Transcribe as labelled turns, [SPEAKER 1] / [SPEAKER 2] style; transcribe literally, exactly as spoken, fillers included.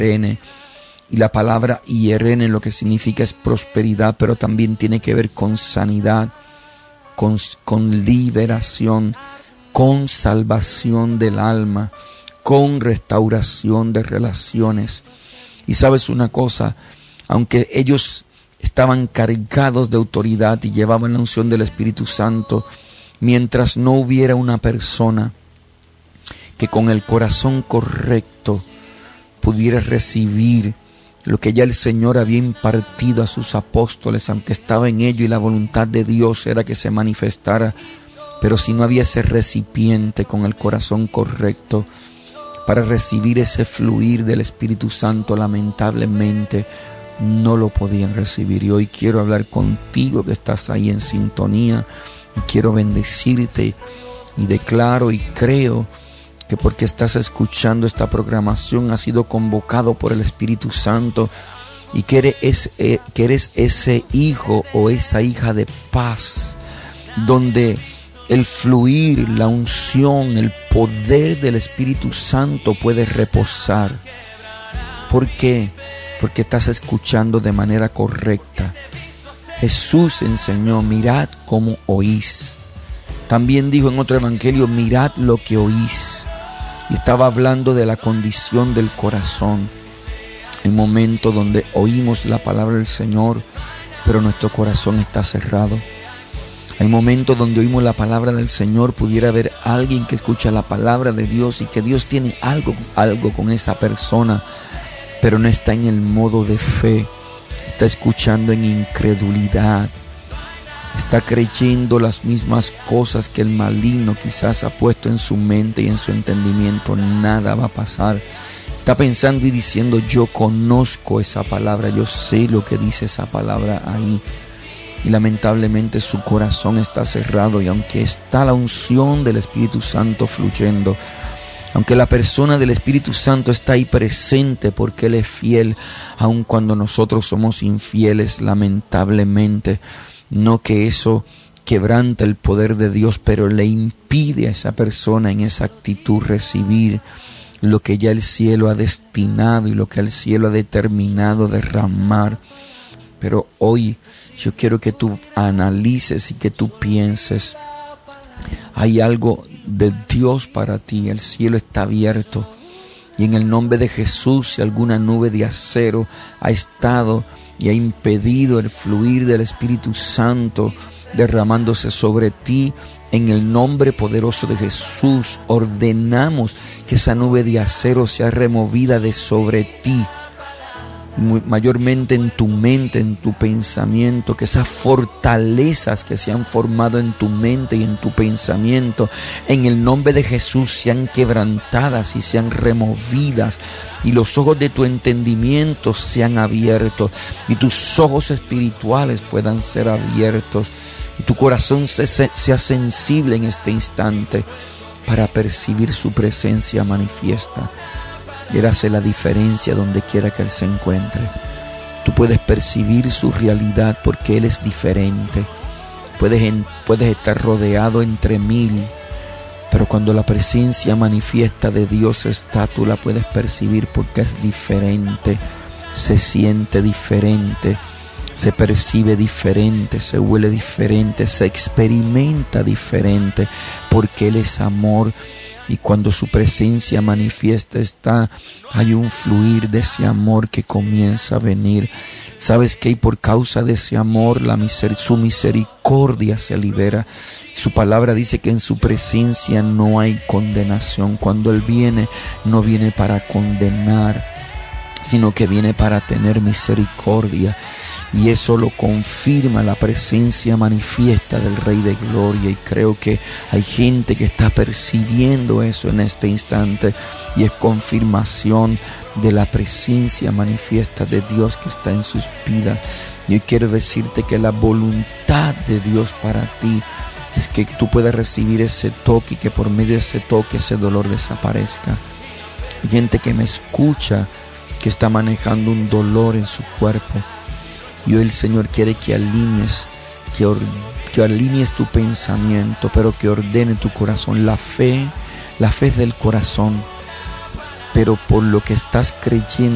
[SPEAKER 1] Irene. Y la palabra Irene lo que significa es prosperidad, pero también tiene que ver con sanidad, con, con liberación, con salvación del alma, con restauración de relaciones. Y sabes una cosa, aunque ellos estaban cargados de autoridad y llevaban la unción del Espíritu Santo, mientras no hubiera una persona que con el corazón correcto pudiera recibir lo que ya el Señor había impartido a sus apóstoles, aunque estaba en ello y la voluntad de Dios era que se manifestara, pero si no había ese recipiente con el corazón correcto para recibir ese fluir del Espíritu Santo, lamentablemente no lo podían recibir. Y hoy quiero hablar contigo que estás ahí en sintonía, y quiero bendecirte y declaro y creo que porque estás escuchando esta programación has sido convocado por el Espíritu Santo y que eres, eh, que eres ese hijo o esa hija de paz, donde el fluir, la unción, el poder del Espíritu Santo puede reposar. ¿Por qué? Porque estás escuchando de manera correcta. Jesús enseñó, mirad cómo oís. También dijo en otro evangelio, mirad lo que oís. Y estaba hablando de la condición del corazón. El momento donde oímos la palabra del Señor, pero nuestro corazón está cerrado. Hay momentos donde oímos la palabra del Señor, pudiera haber alguien que escucha la palabra de Dios y que Dios tiene algo, algo con esa persona, pero no está en el modo de fe, está escuchando en incredulidad, está creyendo las mismas cosas que el maligno quizás ha puesto en su mente y en su entendimiento. Nada va a pasar. Está pensando y diciendo, yo conozco esa palabra, yo sé lo que dice esa palabra ahí. Y lamentablemente su corazón está cerrado, y aunque está la unción del Espíritu Santo fluyendo, aunque la persona del Espíritu Santo está ahí presente porque Él es fiel, aun cuando nosotros somos infieles, lamentablemente, no que eso quebranta el poder de Dios, pero le impide a esa persona en esa actitud recibir lo que ya el cielo ha destinado y lo que el cielo ha determinado derramar. Pero hoy yo quiero que tú analices y que tú pienses, hay algo de Dios para ti, el cielo está abierto, y en el nombre de Jesús, si alguna nube de acero ha estado y ha impedido el fluir del Espíritu Santo derramándose sobre ti, en el nombre poderoso de Jesús ordenamos que esa nube de acero sea removida de sobre ti, mayormente en tu mente, en tu pensamiento, que esas fortalezas que se han formado en tu mente y en tu pensamiento, en el nombre de Jesús sean quebrantadas y sean removidas, y los ojos de tu entendimiento sean abiertos, y tus ojos espirituales puedan ser abiertos, y tu corazón se, se, sea sensible en este instante para percibir su presencia manifiesta. Y Él hace la diferencia donde quiera que Él se encuentre. Tú puedes percibir su realidad porque Él es diferente. Puedes, en, puedes estar rodeado entre mil, pero cuando la presencia manifiesta de Dios está, tú la puedes percibir porque es diferente, se siente diferente, se percibe diferente, se huele diferente, se experimenta diferente, porque Él es amor. Y cuando su presencia manifiesta está, hay un fluir de ese amor que comienza a venir. ¿Sabes qué? Y por causa de ese amor, la miser- su misericordia se libera. Su palabra dice que en su presencia no hay condenación. Cuando Él viene, no viene para condenar, sino que viene para tener misericordia. Y eso lo confirma la presencia manifiesta del Rey de Gloria. Y creo que hay gente que está percibiendo eso en este instante. Y es confirmación de la presencia manifiesta de Dios que está en sus vidas. Y hoy quiero decirte que la voluntad de Dios para ti es que tú puedas recibir ese toque y que por medio de ese toque ese dolor desaparezca. Hay gente que me escucha que está manejando un dolor en su cuerpo. Y hoy el Señor quiere que alinees, que, or, que alinees tu pensamiento, pero que ordene tu corazón. La fe, la fe es del corazón, pero por lo que estás creyendo